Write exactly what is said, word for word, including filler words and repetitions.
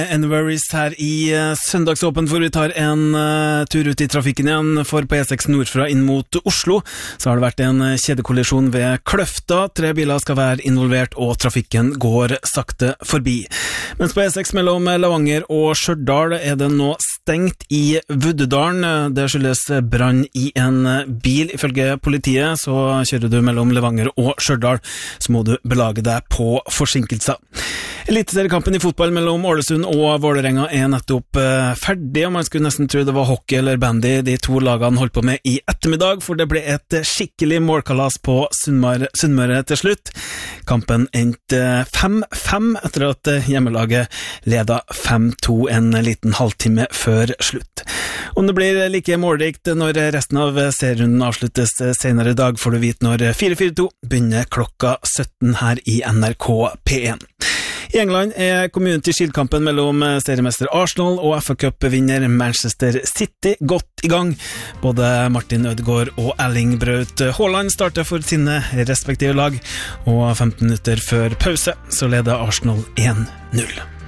Enverys her i Søndagsåpen, hvor vi tar en uh, tur ut i trafikken igjen. For på E seks nordfra inn mot Oslo så har det vært en kjedekollisjon ved Kløfta. Tre biler skal være involvert, og trafikken går sakte forbi. Mens på E seks mellom Levanger og Stjørdal er det nå stengt i Vuddedalen. Det skyldes brann i en bil. Ifølge politiet så kjører du mellom Levanger og Stjørdal, så må du belage deg på forsinkelser. Eliteseriekampen i fotball mellom Ålesund og Vålerenga er nettopp uh, ferdig, og man skulle nesten tro det var hockey eller bandy de to lagene holdt på med i ettermiddag, for det ble et skikkelig målkalas på Sunnmøre, Sunnmøre til slutt. Kampen endte fem fem etter at hjemmelaget ledet fem to en liten halvtime før slutt. Om det blir like målrikt når resten av serierunden avsluttes senere i dag, får du vite når fire fire to begynner klokka sytten her i N R K P én. I England er Community Shield-kampen mellom seriemester Arsenal og F A Cup-vinner Manchester City godt i gang. Både Martin Ødegaard og Erling Braut Haaland starter for sine respektive lag, og femten minutter før pause så leder Arsenal én null.